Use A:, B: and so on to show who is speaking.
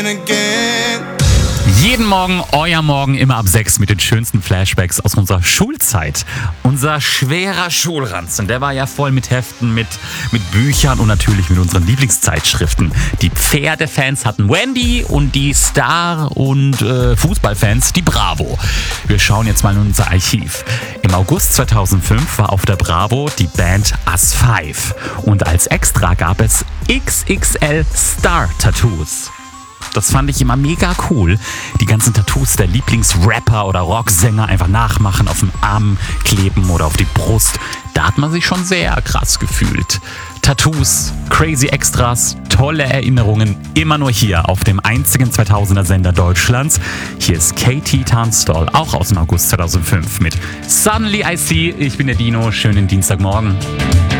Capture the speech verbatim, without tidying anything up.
A: Jeden Morgen, euer Morgen, immer ab sechs mit den schönsten Flashbacks aus unserer Schulzeit. Unser schwerer Schulranzen, der war ja voll mit Heften, mit, mit Büchern und natürlich mit unseren Lieblingszeitschriften. Die Pferdefans hatten Wendy und die Star- und äh, Fußballfans die Bravo. Wir schauen jetzt mal in unser Archiv. Im August zweitausendfünf war auf der Bravo die Band Us Five. Und als Extra gab es X X L Star-Tattoos. Das fand ich immer mega cool. Die ganzen Tattoos der Lieblingsrapper oder Rocksänger einfach nachmachen, auf dem Arm kleben oder auf die Brust. Da hat man sich schon sehr krass gefühlt. Tattoos, crazy Extras, tolle Erinnerungen, immer nur hier auf dem einzigen zweitausender Sender Deutschlands. Hier ist Katie Tunstall, auch aus dem August zweitausendfünf mit Suddenly I See. Ich bin der Dino, schönen Dienstagmorgen.